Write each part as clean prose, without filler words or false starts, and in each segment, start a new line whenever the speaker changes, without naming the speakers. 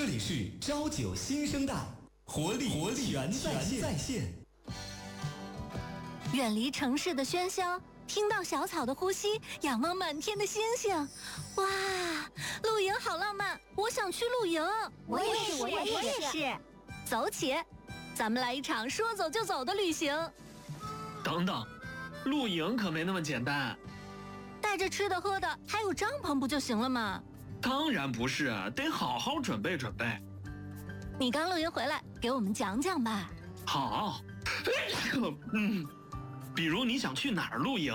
这里是朝九新生代，活力全在线。
远离城市的喧嚣，听到小草的呼吸，仰望满天的星星。哇，露营好浪漫，我想去露营。
我也是。
走起，咱们来一场说走就走的旅行。
等等，露营可没那么简单。
带着吃的喝的，还有帐篷不就行了吗？
当然不是，得好好准备准备。
你刚露营回来，给我们讲讲吧。
好，比如你想去哪儿露营？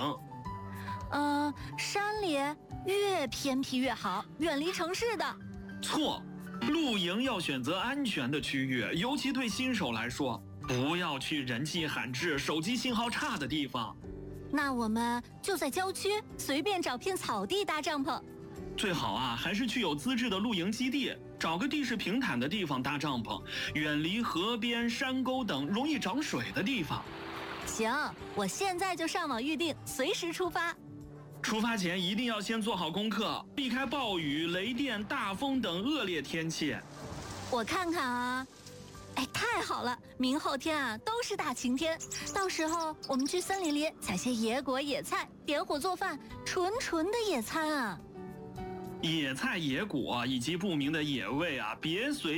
山里，越偏僻越好，远离城市的。
错，露营要选择安全的区域，尤其对新手来说，不要去人迹罕至、手机信号差的地方。
那我们就在郊区随便找片草地搭帐篷。
最好还是去有资质的露营基地，找个地势平坦的地方搭帐篷，远离河边、山沟等容易涨水的地方。
行，我现在就上网预定，随时出发。
出发前一定要先做好功课，避开暴雨、雷电、大风等恶劣天气。
我看看啊，太好了，明后天都是大晴天，到时候我们去森林里采些野果野菜，点火做饭，纯的野餐啊。
野菜野果以及不明的野味别随